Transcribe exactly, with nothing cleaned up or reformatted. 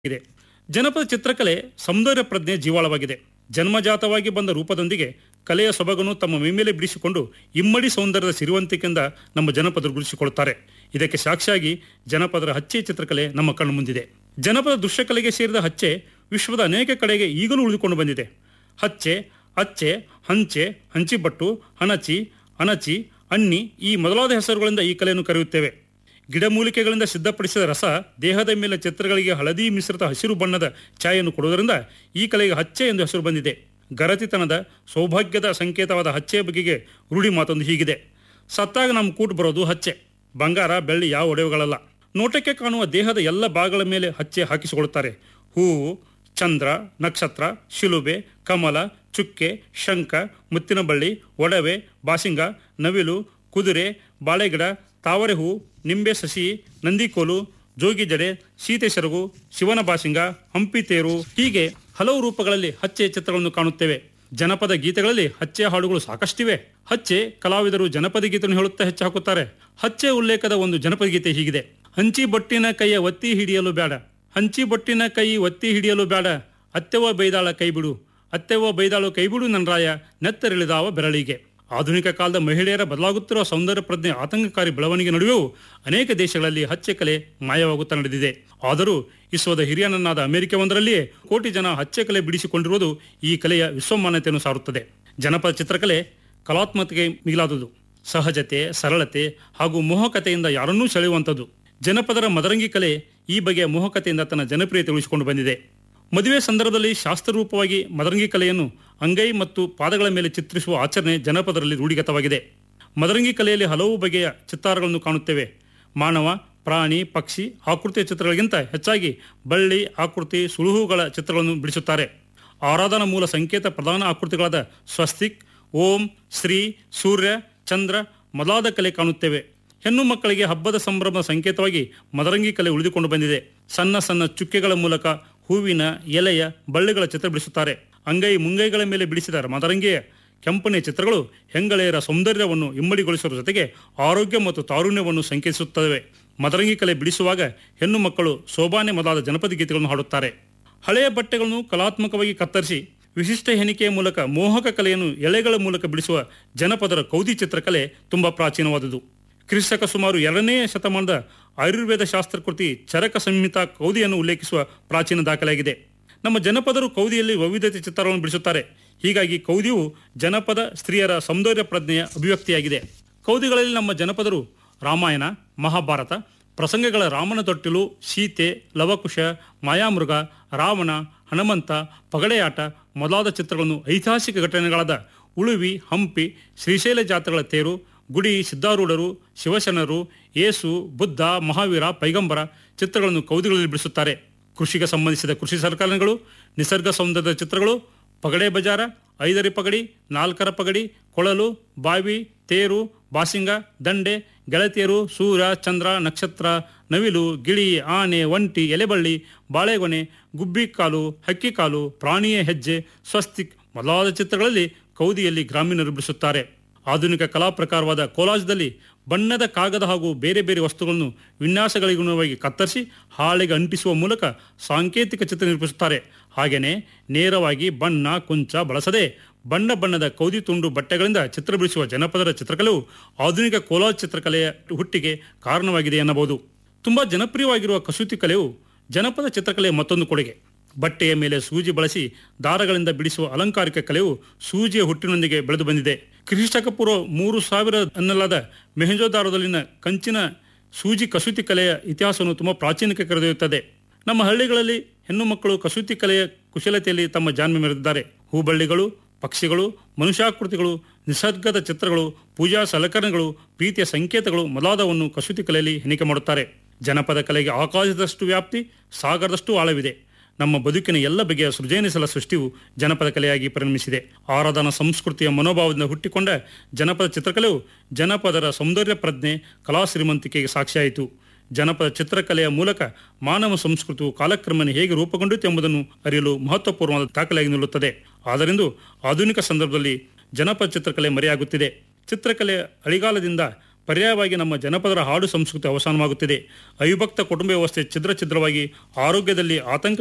ಇದೆ. ಜನಪದ ಚಿತ್ರಕಲೆ ಸೌಂದರ್ಯ ಪ್ರಜ್ಞೆ ಜೀವಾಳವಾಗಿದೆ. ಜನ್ಮಜಾತವಾಗಿ ಬಂದ ರೂಪದೊಂದಿಗೆ ಕಲೆಯ ಸೊಬಗನ್ನು ತಮ್ಮ ಮೈಮೇಲೆ ಬಿಡಿಸಿಕೊಂಡು ಇಮ್ಮಡಿ ಸೌಂದರ್ಯದ ಸಿರಿವಂತಿಕೆಯಿಂದ ನಮ್ಮ ಜನಪದರು ಗುರುತಿಸಿಕೊಳ್ಳುತ್ತಾರೆ. ಇದಕ್ಕೆ ಸಾಕ್ಷಿಯಾಗಿ ಜನಪದರ ಹಚ್ಚೆ ಚಿತ್ರಕಲೆ ನಮ್ಮ ಕಣ್ಣು ಮುಂದಿದೆ. ಜನಪದ ದೃಶ್ಯಕಲೆಗೆ ಸೇರಿದ ಹಚ್ಚೆ ವಿಶ್ವದ ಅನೇಕ ಕಡೆಗೆ ಈಗಲೂ ಉಳಿದುಕೊಂಡು ಬಂದಿದೆ. ಹಚ್ಚೆ, ಅಚ್ಚೆ, ಹಂಚೆ, ಹಂಚಿಬಟ್ಟು, ಹಣಚಿ, ಅನಚಿ, ಅನ್ನಿ ಈ ಮೊದಲಾದ ಹೆಸರುಗಳಿಂದ ಈ ಕಲೆಯನ್ನು ಕರೆಯುತ್ತೇವೆ. ಗಿಡಮೂಲಿಕೆಗಳಿಂದ ಸಿದ್ಧಪಡಿಸಿದ ರಸ ದೇಹದ ಮೇಲೆ ಚಿತ್ರಗಳಿಗೆ ಹಳದಿ ಮಿಶ್ರಿತ ಹಸಿರು ಬಣ್ಣದ ಛಾಯೆಯನ್ನು ಕೊಡುವುದರಿಂದ ಈ ಕಲೆಗೆ ಹಚ್ಚೆ ಎಂದು ಹೆಸರು ಬಂದಿದೆ. ಗರತಿತನದ ಸೌಭಾಗ್ಯದ ಸಂಕೇತವಾದ ಹಚ್ಚೆಯ ಬಗೆಗೆ ರೂಢಿ ಮಾತೊಂದು ಹೀಗಿದೆ: ಸತ್ತಾಗ ನಮ್ಮ ಕೂಟ್ ಬರೋದು ಹಚ್ಚೆ, ಬಂಗಾರ ಬೆಳ್ಳಿ ಯಾವ ಒಡವೆಗಳಲ್ಲ. ನೋಟಕ್ಕೆ ಕಾಣುವ ದೇಹದ ಎಲ್ಲ ಭಾಗಗಳ ಮೇಲೆ ಹಚ್ಚೆ ಹಾಕಿಸಿಕೊಳ್ಳುತ್ತಾರೆ. ಹೂವು, ಚಂದ್ರ, ನಕ್ಷತ್ರ, ಶಿಲುಬೆ, ಕಮಲ, ಚುಕ್ಕೆ, ಶಂಖ, ಮುತ್ತಿನ ಬಳ್ಳಿ, ಒಡವೆ, ಬಾಸಿಂಗ, ನವಿಲು, ಕುದುರೆ, ಬಾಳೆಗಿಡ, ತಾವರೆ ಹೂ, ನಿಂಬೆ ಸಸಿ, ನಂದಿಕೋಲು, ಜೋಗಿ ಜಡೆ, ಸೀತೆ ಸೆರಗು, ಶಿವನ ಬಾಸಿಂಗ, ಹಂಪಿ ತೇರು ಹೀಗೆ ಹಲವು ರೂಪಗಳಲ್ಲಿ ಹಚ್ಚೆ ಚಿತ್ರಗಳನ್ನು ಕಾಣುತ್ತೇವೆ. ಜನಪದ ಗೀತೆಗಳಲ್ಲಿ ಹಚ್ಚೆ ಹಾಡುಗಳು ಸಾಕಷ್ಟಿವೆ. ಹಚ್ಚೆ ಕಲಾವಿದರು ಜನಪದ ಗೀತೆಯನ್ನು ಹೇಳುತ್ತಾ ಹೆಚ್ಚು ಹಾಕುತ್ತಾರೆ. ಹಚ್ಚೆ ಉಲ್ಲೇಖದ ಒಂದು ಜನಪದ ಗೀತೆ ಹೀಗಿದೆ: ಹಂಚಿ ಬೊಟ್ಟಿನ ಕೈಯ ಒತ್ತಿ ಹಿಡಿಯಲು ಬೇಡ, ಹಂಚಿ ಬೊಟ್ಟಿನ ಕೈ ಒತ್ತಿ ಹಿಡಿಯಲು ಬೇಡ, ಅತ್ತೆವ ಬೈದಾಳ ಕೈ ಬಿಡು, ಅತ್ತೆವ ಬೈದಾಳು ಕೈ ಬಿಡು ನನ್ರಾಯ, ನೆತ್ತರಿಳಿದಾವ ಬೆರಳಿಗೆ. ಆಧುನಿಕ ಕಾಲದ ಮಹಿಳೆಯರ ಬದಲಾಗುತ್ತಿರುವ ಸೌಂದರ್ಯ ಪ್ರಜ್ಞೆ ಆತಂಕಕಾರಿ ಬೆಳವಣಿಗೆ ನಡುವೆಯೂ ಅನೇಕ ದೇಶಗಳಲ್ಲಿ ಹಚ್ಚೆ ಕಲೆ ಮಾಯವಾಗುತ್ತಾ ನಡೆದಿದೆ. ಆದರೂ ವಿಶ್ವದ ಹಿರಿಯನನ್ನಾದ ಅಮೆರಿಕವೊಂದರಲ್ಲಿಯೇ ಕೋಟಿ ಜನ ಹಚ್ಚೆ ಕಲೆ ಬಿಡಿಸಿಕೊಂಡಿರುವುದು ಈ ಕಲೆಯ ವಿಶ್ವಮಾನ್ಯತೆಯನ್ನು ಸಾರುತ್ತದೆ. ಜನಪದ ಚಿತ್ರಕಲೆ ಕಲಾತ್ಮಕತೆಗೆ ಮಿಗಿಲಾದುದು. ಸಹಜತೆ, ಸರಳತೆ ಹಾಗೂ ಮೋಹಕತೆಯಿಂದ ಯಾರನ್ನೂ ಸೆಳೆಯುವಂಥದ್ದು. ಜನಪದರ ಮದರಂಗಿ ಕಲೆ ಈ ಬಗೆಯ ಮೋಹಕತೆಯಿಂದ ತನ್ನ ಜನಪ್ರಿಯತೆ ಉಳಿಸಿಕೊಂಡು ಬಂದಿದೆ. ಮದುವೆ ಸಂದರ್ಭದಲ್ಲಿ ಶಾಸ್ತ್ರರೂಪವಾಗಿ ಮದರಂಗಿ ಕಲೆಯನ್ನು ಅಂಗೈ ಮತ್ತು ಪಾದಗಳ ಮೇಲೆ ಚಿತ್ರಿಸುವ ಆಚರಣೆ ಜನಪದರಲ್ಲಿ ರೂಢಿಗತವಾಗಿದೆ. ಮದರಂಗಿ ಕಲೆಯಲ್ಲಿ ಹಲವು ಬಗೆಯ ಚಿತ್ತಾರಗಳನ್ನು ಕಾಣುತ್ತೇವೆ. ಮಾನವ, ಪ್ರಾಣಿ, ಪಕ್ಷಿ ಆಕೃತಿಯ ಚಿತ್ರಗಳಿಗಿಂತ ಹೆಚ್ಚಾಗಿ ಬಳ್ಳಿ ಆಕೃತಿ, ಸುಳುಹುಗಳ ಚಿತ್ರಗಳನ್ನು ಬಿಡಿಸುತ್ತಾರೆ. ಆರಾಧನಾ ಮೂಲ ಸಂಕೇತ ಪ್ರಧಾನ ಆಕೃತಿಗಳಾದ ಸ್ವಸ್ತಿಕ್, ಓಂ, ಶ್ರೀ, ಸೂರ್ಯ, ಚಂದ್ರ ಮೊದಲಾದ ಕಲೆ ಕಾಣುತ್ತೇವೆ. ಹೆಣ್ಣು ಮಕ್ಕಳಿಗೆ ಹಬ್ಬದ ಸಂಭ್ರಮದ ಸಂಕೇತವಾಗಿ ಮದರಂಗಿ ಕಲೆ ಉಳಿದುಕೊಂಡು ಬಂದಿದೆ. ಸಣ್ಣ ಸಣ್ಣ ಚುಕ್ಕೆಗಳ ಮೂಲಕ ಹೂವಿನ, ಎಲೆಯ, ಬಳ್ಳಿಗಳ ಚಿತ್ರ ಬಿಡಿಸುತ್ತಾರೆ. ಅಂಗೈ ಮುಂಗೈಗಳ ಮೇಲೆ ಬಿಡಿಸಿದ ಮದರಂಗಿಯ ಕೆಂಪನೆಯ ಚಿತ್ರಗಳು ಹೆಂಗಳೆಯರ ಸೌಂದರ್ಯವನ್ನು ಇಮ್ಮಡಿಗೊಳಿಸುವ ಜೊತೆಗೆ ಆರೋಗ್ಯ ಮತ್ತು ತಾರುಣ್ಯವನ್ನು ಸಂಕೇತಿಸುತ್ತವೆ. ಮದರಂಗಿ ಕಲೆ ಬಿಡಿಸುವಾಗ ಹೆಣ್ಣು ಮಕ್ಕಳು ಸೋಬಾನೆ ಮೊದಲಾದ ಜನಪದ ಗೀತೆಗಳನ್ನು ಹಾಡುತ್ತಾರೆ. ಹಳೆಯ ಬಟ್ಟೆಗಳನ್ನು ಕಲಾತ್ಮಕವಾಗಿ ಕತ್ತರಿಸಿ ವಿಶಿಷ್ಟ ಹೆಣಿಕೆಯ ಮೂಲಕ ಮೋಹಕ ಕಲೆಯನ್ನು ಎಳೆಗಳ ಮೂಲಕ ಬಿಡಿಸುವ ಜನಪದರ ಕೌದಿ ಚಿತ್ರಕಲೆ ತುಂಬಾ ಪ್ರಾಚೀನವಾದುದು. ಕ್ರಿಸ್ತಕ ಸುಮಾರು ಎರಡನೇ ಶತಮಾನದ ಆಯುರ್ವೇದ ಶಾಸ್ತ್ರಕೃತಿ ಚರಕ ಸಂಹಿತಾ ಕೌದಿಯನ್ನು ಉಲ್ಲೇಖಿಸುವ ಪ್ರಾಚೀನ ದಾಖಲೆಯಾಗಿದೆ. ನಮ್ಮ ಜನಪದರು ಕೌದಿಯಲ್ಲಿ ವೈವಿಧ್ಯತೆ ಚಿತ್ರಗಳನ್ನು ಬಿಡಿಸುತ್ತಾರೆ. ಹೀಗಾಗಿ ಕೌದಿಯು ಜನಪದ ಸ್ತ್ರೀಯರ ಸೌಂದರ್ಯ ಪ್ರಜ್ಞೆಯ ಅಭಿವ್ಯಕ್ತಿಯಾಗಿದೆ. ಕೌದಿಗಳಲ್ಲಿ ನಮ್ಮ ಜನಪದರು ರಾಮಾಯಣ, ಮಹಾಭಾರತ ಪ್ರಸಂಗಗಳ ರಾಮನ ತೊಟ್ಟಿಲು, ಸೀತೆ, ಲವಕುಶ, ಮಾಯಾಮೃಗ, ರಾವಣ, ಹನುಮಂತ, ಪಗಡೆಯಾಟ ಮೊದಲಾದ ಚಿತ್ರಗಳನ್ನು ಐತಿಹಾಸಿಕ ಘಟನೆಗಳಾದ ಉಳುವಿ, ಹಂಪಿ, ಶ್ರೀಶೈಲ ಜಾತ್ರೆಗಳ ತೇರು, ಗುಡಿ, ಸಿದ್ಧಾರೂಢರು, ಶಿವಶರಣರು, ಯೇಸು, ಬುದ್ಧ, ಮಹಾವೀರ, ಪೈಗಂಬರ ಚಿತ್ರಗಳನ್ನು ಕೌದಿಗಳಲ್ಲಿ ಬಿಡಿಸುತ್ತಾರೆ. ಕೃಷಿಗೆ ಸಂಬಂಧಿಸಿದ ಕೃಷಿ ಸರ್ಕಾರಗಳು, ನಿಸರ್ಗ ಸೌಂದರ್ಯದ ಚಿತ್ರಗಳು, ಪಗಡೆ ಬಜಾರ, ಐದರಿ ಪಗಡಿ, ನಾಲ್ಕರ ಪಗಡಿ, ಕೊಳಲು, ಬಾವಿ, ತೇರು, ಬಾಸಿಂಗ, ದಂಡೆ, ಗೆಳತಿಯರು, ಸೂರ್ಯ, ಚಂದ್ರ, ನಕ್ಷತ್ರ, ನವಿಲು, ಗಿಳಿ, ಆನೆ, ಒಂಟಿ, ಎಲೆಬಳ್ಳಿ, ಬಾಳೆಗೊನೆ, ಗುಬ್ಬಿ ಕಾಲು, ಹಕ್ಕಿ ಕಾಲು, ಪ್ರಾಣಿಯ ಹೆಜ್ಜೆ, ಸ್ವಸ್ತಿಕ್ ಮೊದಲಾದ ಚಿತ್ರಗಳಲ್ಲಿ ಕೌದಿಯಲ್ಲಿ ಗ್ರಾಮೀಣರು ಬಿಡಿಸುತ್ತಾರೆ. ಆಧುನಿಕ ಕಲಾ ಪ್ರಕಾರವಾದ ಕೋಲಾಜದಲ್ಲಿ ಬಣ್ಣದ ಕಾಗದ ಹಾಗೂ ಬೇರೆ ಬೇರೆ ವಸ್ತುಗಳನ್ನು ವಿನ್ಯಾಸಗಳಿಗುಣವಾಗಿ ಕತ್ತರಿಸಿ ಹಾಳೆಗೆ ಅಂಟಿಸುವ ಮೂಲಕ ಸಾಂಕೇತಿಕ ಚಿತ್ರ ನಿರ್ಮಿಸುತ್ತಾರೆ. ಹಾಗೆಯೇ ನೇರವಾಗಿ ಬಣ್ಣ ಕುಂಚ ಬಳಸದೆ ಬಣ್ಣ ಬಣ್ಣದ ಕೌದಿ ತುಂಡು ಬಟ್ಟೆಗಳಿಂದ ಚಿತ್ರ ಬಿಡಿಸುವ ಜನಪದರ ಚಿತ್ರಕಲೆಯು ಆಧುನಿಕ ಕೋಲಾಜ್ ಚಿತ್ರಕಲೆಯ ಹುಟ್ಟಿಗೆ ಕಾರಣವಾಗಿದೆ ಎನ್ನಬಹುದು. ತುಂಬಾ ಜನಪ್ರಿಯವಾಗಿರುವ ಕಸೂತಿ ಕಲೆಯು ಜನಪದ ಚಿತ್ರಕಲೆಯ ಮತ್ತೊಂದು ಕೊಡುಗೆ. ಬಟ್ಟೆಯ ಮೇಲೆ ಸೂಜಿ ಬಳಸಿ ದಾರಗಳಿಂದ ಬಿಡಿಸುವ ಅಲಂಕಾರಿಕ ಕಲೆಯು ಸೂಜಿಯ ಹುಟ್ಟಿನೊಂದಿಗೆ ಬೆಳೆದು ಬಂದಿದೆ. ಕ್ರಿಸ್ತಕ ಪೂರ್ವ ಮೂರು ಸಾವಿರ ಎನ್ನಲಾದ ಮೆಹಂಜೋದಾರದಲ್ಲಿನ ಕಂಚಿನ ಸೂಜಿ ಕಸೂತಿ ಕಲೆಯ ಇತಿಹಾಸವನ್ನು ತುಂಬ ಪ್ರಾಚೀನಕ್ಕೆ ಕರೆದೊಯ್ಯುತ್ತದೆ. ನಮ್ಮ ಹಳ್ಳಿಗಳಲ್ಲಿ ಹೆಣ್ಣು ಮಕ್ಕಳು ಕಸೂತಿ ಕಲೆಯ ಕುಶಲತೆಯಲ್ಲಿ ತಮ್ಮ ಜಾಣ್ಮೆ ಮೆರೆದಿದ್ದಾರೆ. ಹೂಬಳ್ಳಿಗಳು, ಪಕ್ಷಿಗಳು, ಮನುಷ್ಯಾಕೃತಿಗಳು, ನಿಸರ್ಗದ ಚಿತ್ರಗಳು, ಪೂಜಾ ಸಲಕರಣೆಗಳು, ಪ್ರೀತಿಯ ಸಂಕೇತಗಳು ಮೊದಲಾದವನ್ನು ಕಸೂತಿ ಕಲೆಯಲ್ಲಿ ಹೆಣಿಕೆ ಮಾಡುತ್ತಾರೆ. ಜನಪದ ಕಲೆಗೆ ಆಕಾಶದಷ್ಟು ವ್ಯಾಪ್ತಿ, ಸಾಗರದಷ್ಟು ಆಳವಿದೆ. ನಮ್ಮ ಬದುಕಿನ ಎಲ್ಲ ಬಗೆಯ ಸೃಜನಶೀಲ ಸೃಷ್ಟಿಯು ಜನಪದ ಕಲೆಯಾಗಿ ಪರಿಣಮಿಸಿದೆ. ಆರಾಧನಾ ಸಂಸ್ಕೃತಿಯ ಮನೋಭಾವದಿಂದ ಹುಟ್ಟಿಕೊಂಡ ಜನಪದ ಚಿತ್ರಕಲೆಯು ಜನಪದರ ಸೌಂದರ್ಯ ಪ್ರಜ್ಞೆ, ಕಲಾ ಶ್ರೀಮಂತಿಕೆಗೆ ಸಾಕ್ಷಿಯಾಯಿತು. ಜನಪದ ಚಿತ್ರಕಲೆಯ ಮೂಲಕ ಮಾನವ ಸಂಸ್ಕೃತಿಯು ಕಾಲಕ್ರಮೇಣ ಹೇಗೆ ರೂಪುಗೊಂಡಿತು ಎಂಬುದನ್ನು ಅರಿಯಲು ಮಹತ್ವಪೂರ್ಣವಾದ ದಾಖಲೆಯಾಗಿ ನಿಲ್ಲುತ್ತದೆ. ಆದ್ದರಿಂದ ಆಧುನಿಕ ಸಂದರ್ಭದಲ್ಲಿ ಜನಪದ ಚಿತ್ರಕಲೆ ಮರೆಯಾಗುತ್ತಿದೆ. ಚಿತ್ರಕಲೆ ಅಳಿಗಾಲದಿಂದ ಪರ್ಯಾಯವಾಗಿ ನಮ್ಮ ಜನಪದರ ಹಾಡು ಸಂಸ್ಕೃತಿ ಅವಸಾನವಾಗುತ್ತಿದೆ. ಅವಿಭಕ್ತ ಕುಟುಂಬ ವ್ಯವಸ್ಥೆ ಛಿದ್ರ ಛಿದ್ರವಾಗಿ ಆರೋಗ್ಯದಲ್ಲಿ ಆತಂಕ